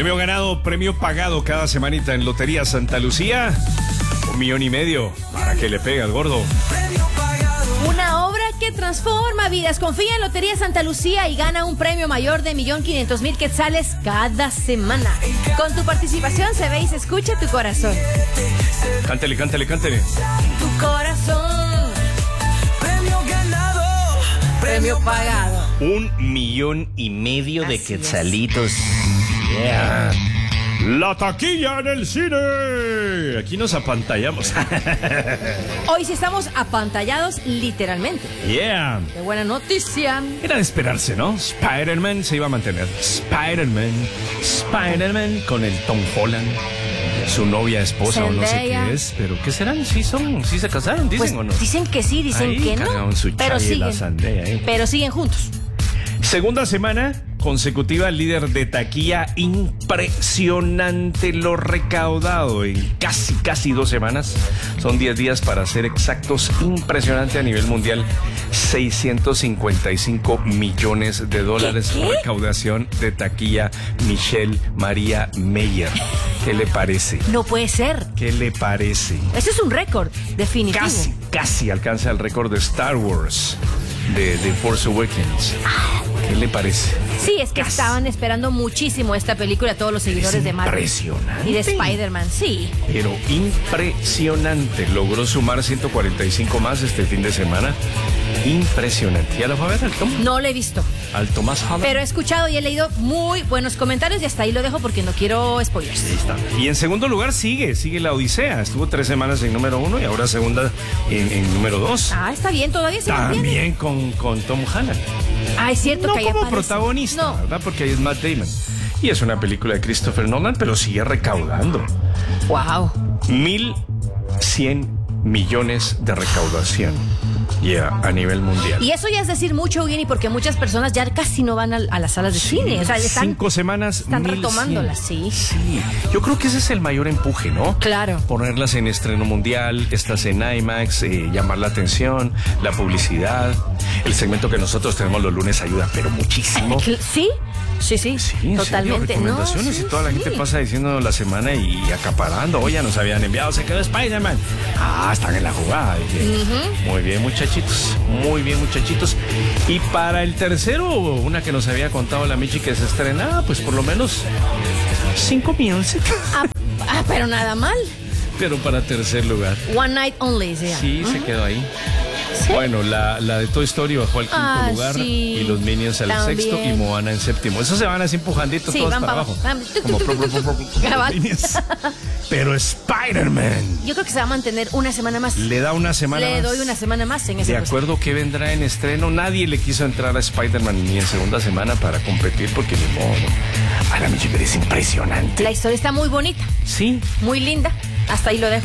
Premio ganado, premio pagado cada semanita en Lotería Santa Lucía. 1,5 millones. ¿Para qué le pega al gordo? Una obra que transforma vidas. Confía en Lotería Santa Lucía y gana un premio mayor de 1.500.000 quetzales cada semana. Con tu participación se ve y se escucha tu corazón. Cántele. Tu corazón. Premio ganado, premio pagado. 1,5 millones de Así quetzalitos. Yeah. La taquilla en el cine. Aquí nos apantallamos. Hoy sí estamos apantallados literalmente. Yeah. Qué buena noticia. Era de esperarse, ¿no? Spider-Man se iba a mantener. Spider-Man con el Tom Holland. Su novia, esposa o no sé Zendaya. qué es. Pero ¿qué serán? ¿Sí se casaron? ¿Dicen Pues o no? dicen que sí, dicen Ahí que no. cargaron su Pero chaya y la siguen. Zendaya ahí. Pero siguen juntos. Segunda semana consecutiva líder de taquilla. Impresionante lo recaudado en casi 2 semanas. Son 10 días para ser exactos. Impresionante a nivel mundial. $655 millones. ¿Qué? Recaudación de taquilla. Michelle María Meyer. ¿Qué le parece? No puede ser. ¿Qué le parece? Ese es un récord definitivo. Casi alcanza el récord de Star Wars. De Force Awakens. ¿Qué le parece? Sí, es que estaban esperando muchísimo esta película todos los seguidores de Marvel. Impresionante. Y de Spider-Man, sí. Pero impresionante. Logró sumar 145 más este fin de semana. Impresionante. ¿Ya lo fue a ver al Tom? No lo he visto, Al Tomás Holland. pero he escuchado y he leído muy buenos comentarios y hasta ahí lo dejo porque no quiero spoilers. Ahí está. Y en segundo lugar sigue la Odisea. Estuvo 3 semanas en número 1 y ahora segunda en número 2. Ah, está bien, todavía se mantiene. También con Tom Holland. Ah, es cierto No que ahí como aparece. protagonista, No. ¿verdad? Porque ahí es Matt Damon. Y es una película de Christopher Nolan, pero sigue recaudando. Wow. 1,100 millones de recaudación. A nivel mundial. Y eso ya es decir mucho, Guini, porque muchas personas ya casi no van a las salas de cine. O sea, están 5 semanas. están 1,100. retomándolas, sí. Sí. Yo creo que ese es el mayor empuje, ¿no? Claro. Ponerlas en estreno mundial, estas en IMAX, llamar la atención, la publicidad. El segmento que nosotros tenemos los lunes ayuda, pero muchísimo. ¿Sí? Sí, Sí, en totalmente. serio, recomendaciones No, y toda la gente pasa diciendo la semana y acaparando. Oye, ya nos habían enviado, se quedó Spider-Man. Ah, están en la jugada. Dije, Muy bien, muchachitos. Y para el tercero, una que nos había contado la Michi que se estrenaba, pues por lo menos 5 millones. pero nada mal. Pero para tercer lugar. One Night Only, sí. Sí, se quedó ahí. ¿Sí? Bueno, la de Toy Story bajó al quinto lugar sí. y los Minions al También. sexto y Moana en séptimo. Esos se van así empujandito Sí, todos van para para abajo. abajo. Como Cabal. Minions. Pero Spider-Man Yo creo que se va a mantener una semana más. le da una semana Le más. doy una semana más en ese De puesto. acuerdo que vendrá en estreno, nadie le quiso entrar a Spider-Man ni en segunda semana para competir porque ni modo. A la Michi, pero es impresionante. La historia está muy bonita, Sí, muy linda. Hasta ahí lo dejo.